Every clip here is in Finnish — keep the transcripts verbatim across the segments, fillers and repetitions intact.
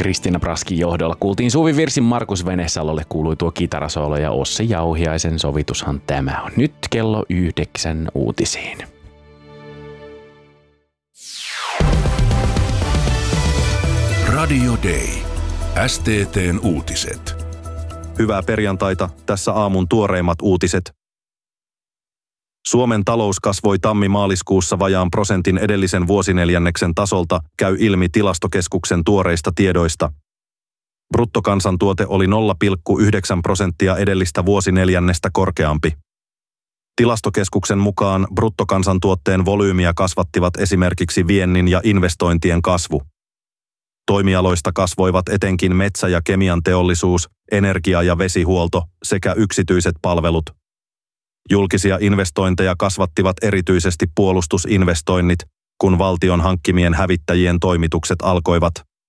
Kristiina Praskin johdolla kuultiin Suvi Virsin Markus Venesalolle kuului tuo kitarasoolo ja Ossi Jauhiaisen sovitushan tämä on. Nyt kello yhdeksän uutisiin. Radio Day. S T T:n uutiset. Hyvää perjantaita, tässä aamun tuoreimmat uutiset. Suomen talous kasvoi tammi-maaliskuussa vajaan prosentin edellisen vuosineljänneksen tasolta, käy ilmi Tilastokeskuksen tuoreista tiedoista. Bruttokansantuote oli nolla pilkku yhdeksän prosenttia edellistä vuosineljännestä korkeampi. Tilastokeskuksen mukaan bruttokansantuotteen volyymiä kasvattivat esimerkiksi viennin ja investointien kasvu. Toimialoista kasvoivat etenkin metsä- ja kemian teollisuus, energia- ja vesihuolto sekä yksityiset palvelut. Julkisia investointeja kasvattivat erityisesti puolustusinvestoinnit, kun valtion hankkimien hävittäjien toimitukset alkoivat.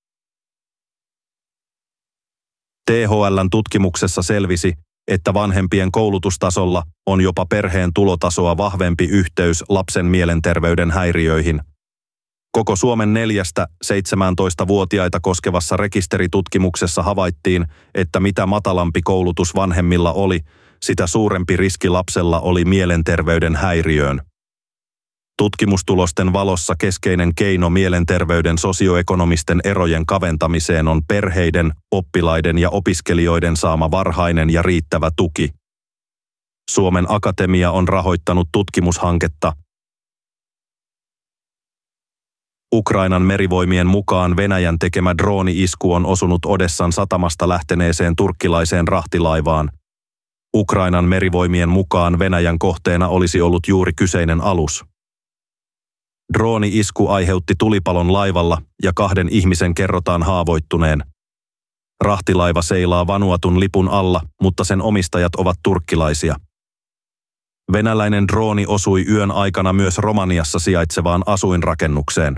T H L:n tutkimuksessa selvisi, että vanhempien koulutustasolla on jopa perheen tulotasoa vahvempi yhteys lapsen mielenterveyden häiriöihin. Koko Suomen neljästä seitsemääntoistavuotiaita koskevassa rekisteritutkimuksessa havaittiin, että mitä matalampi koulutus vanhemmilla oli, sitä suurempi riski lapsella oli mielenterveyden häiriöön. Tutkimustulosten valossa keskeinen keino mielenterveyden sosioekonomisten erojen kaventamiseen on perheiden, oppilaiden ja opiskelijoiden saama varhainen ja riittävä tuki. Suomen Akatemia on rahoittanut tutkimushanketta. Ukrainan merivoimien mukaan Venäjän tekemä drooni-isku on osunut Odessan satamasta lähteneeseen turkkilaiseen rahtilaivaan. Ukrainan merivoimien mukaan Venäjän kohteena olisi ollut juuri kyseinen alus. Drooni-isku aiheutti tulipalon laivalla ja kahden ihmisen kerrotaan haavoittuneen. Rahtilaiva seilaa Vanuatun lipun alla, mutta sen omistajat ovat turkkilaisia. Venäläinen drooni osui yön aikana myös Romaniassa sijaitsevaan asuinrakennukseen.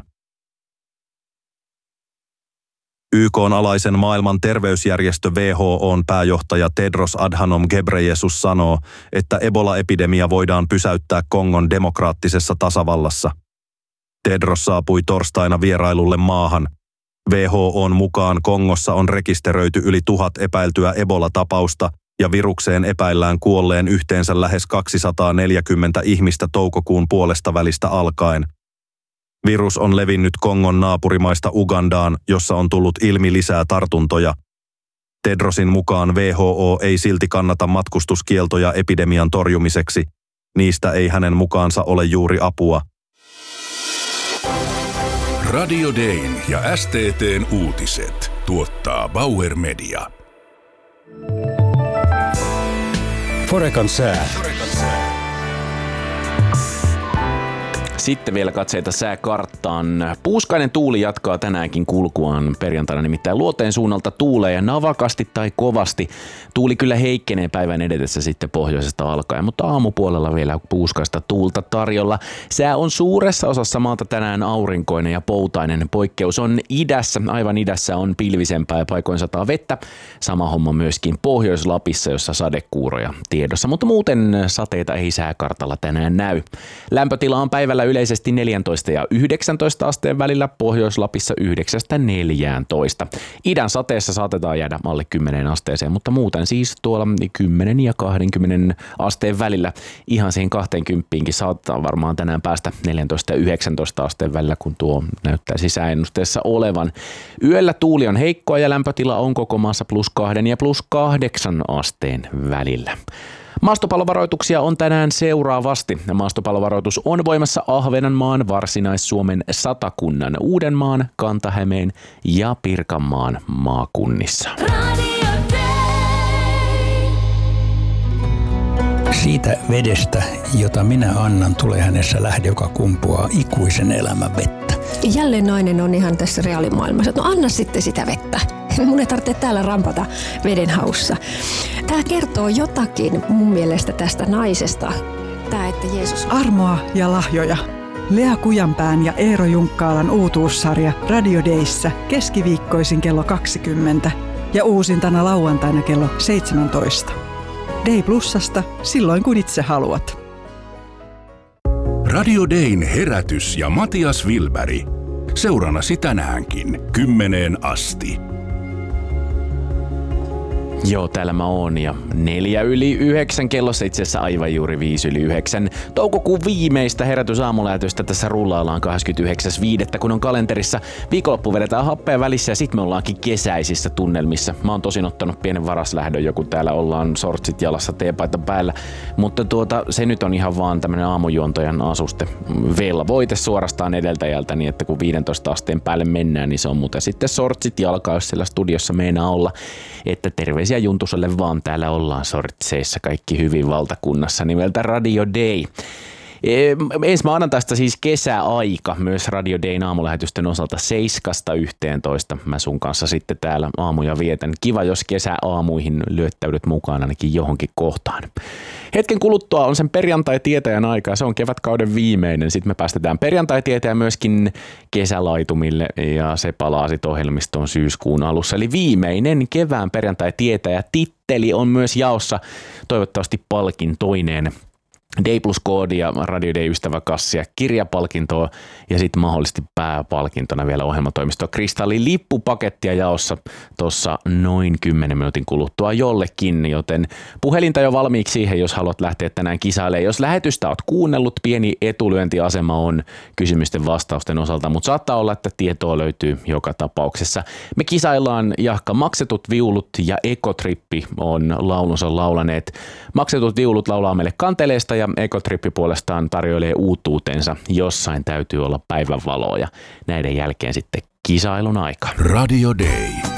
Y K:n alaisen maailman terveysjärjestö W H O:n pääjohtaja Tedros Adhanom Ghebreyesus sanoo, että Ebola-epidemia voidaan pysäyttää Kongon demokraattisessa tasavallassa. Tedros saapui torstaina vierailulle maahan. W H O:n mukaan Kongossa on rekisteröity yli tuhat epäiltyä Ebola-tapausta ja virukseen epäillään kuolleen yhteensä lähes kaksisataaneljäkymmentä ihmistä toukokuun puolesta välistä alkaen. Virus on levinnyt Kongon naapurimaista Ugandaan, jossa on tullut ilmi lisää tartuntoja. Tedrosin mukaan W H O ei silti kannata matkustuskieltoja epidemian torjumiseksi. Niistä ei hänen mukaansa ole juuri apua. Radio Dayn ja S T T:n uutiset tuottaa Bauer Media. Forekan sää. Sitten vielä katseita sääkarttaan. Puuskainen tuuli jatkaa tänäänkin kulkuaan perjantaina, nimittäin luoteen suunnalta tuulee navakasti tai kovasti. Tuuli kyllä heikkenee päivän edetessä sitten pohjoisesta alkaen, mutta aamupuolella vielä puuskaista tuulta tarjolla. Sää on suuressa osassa maata tänään aurinkoinen ja poutainen. Poikkeus on idässä. Aivan idässä on pilvisempää ja paikoin sataa vettä. Sama homma myöskin Pohjois-Lapissa, jossa sadekuuroja tiedossa, mutta muuten sateita ei sääkartalla tänään näy. Lämpötila on päivällä yleisesti neljätoista ja yhdeksäntoista asteen välillä, Pohjois-Lapissa yhdeksästä neljääntoista. Idän sateessa saatetaan jäädä alle kymmenen asteeseen, mutta muuten siis tuolla kymmenen ja kaksikymmentä asteen välillä. Ihan siihen kaksikymmentäkin saatetaan varmaan tänään päästä neljätoista ja yhdeksäntoista asteen välillä, kun tuo näyttää sisääennusteessa olevan. Yöllä tuuli on heikkoa ja lämpötila on koko maassa plus kahden ja plus kahdeksan asteen välillä. Maastopallovaroituksia on tänään seuraavasti. Maastopallovaroitus on voimassa Ahvenanmaan, Varsinais-Suomen, Satakunnan, Uudenmaan, Kanta-Hämeen ja Pirkanmaan maakunnissa. Siitä vedestä, jota minä annan, tulee hänessä lähde, joka kumpuaa ikuisen elämän vettä. Jälleen nainen on ihan tässä reaalimaailmassa, että no anna sitten sitä vettä. Mun ei tarvitse täällä rampata veden haussa. Tämä kertoo jotakin mun mielestä tästä naisesta. Tämä, että Jeesus... Armoa ja lahjoja. Lea Kujanpään ja Eero Junkkaalan uutuussarja Radio Dayssä keskiviikkoisin kello kaksikymmentä ja uusintana lauantaina kello seitsemäntoista. Day Plusasta silloin kun itse haluat. Radio Dayn herätys ja Matias Wilberg. Seurannasi tänäänkin kymmeneen asti. Joo, täällä mä oon ja neljä yli yhdeksän kellossa, itse asiassa aivan juuri viisi yli yhdeksän. Toukokuun viimeistä herätysaamulähetystä tässä rullaillaan kahdeskymmenesyhdeksäs viidettä kun on kalenterissa. Viikonloppu vedetään happea välissä ja sit me ollaankin kesäisissä tunnelmissa. Mä oon tosin ottanut pienen varaslähdön, joku täällä ollaan sortsit jalassa, teepaita päällä. Mutta tuota, se nyt on ihan vaan tämmönen aamujuontajan asuste. Velvoite suorastaan edeltäjältä, niin että kun viidentoista asteen päälle mennään, niin se on muuten sitten sortsit jalkaa, jos siellä studiossa meinaa olla. Että terveisiä Juntuselle vaan, täällä ollaan sortseissa kaikki hyvin valtakunnassa nimeltä Radio Day. Ensi maanantaista siis kesäaika myös Radio Dayn aamulähetysten osalta seiskasta yhteentoista. Mä sun kanssa sitten täällä aamuja vietän. Kiva, jos kesäaamuihin lyöttäydyt mukaan ainakin johonkin kohtaan. Hetken kuluttua on sen perjantai-tietäjän aika ja se on kevätkauden viimeinen. Sitten me päästetään perjantai-tietäjä myöskin kesälaitumille ja se palaa sitten ohjelmistoon syyskuun alussa. Eli viimeinen kevään perjantai-tietäjä titteli on myös jaossa, toivottavasti palkintoineen. Day Plus-koodi ja Radio Day-ystäväkassia, kirjapalkintoa ja sitten mahdollisesti pääpalkintona vielä ohjelmatoimisto Kristallin lippupakettia jaossa tuossa noin kymmenen minuutin kuluttua jollekin, joten puhelinta jo valmiiksi siihen, jos haluat lähteä tänään kisailemaan. Jos lähetystä oot kuunnellut, pieni etulyöntiasema on kysymysten vastausten osalta, mutta saattaa olla, että tietoa löytyy joka tapauksessa. Me kisaillaan jahka Maksetut viulut ja Ekotrippi on laulunsa laulaneet. Maksetut viulut laulaa meille kanteleesta ja Ekotrippi puolestaan tarjoilee uutuutensa. Jossain täytyy olla päivänvaloa ja näiden jälkeen sitten kisailun aika. Radio Day.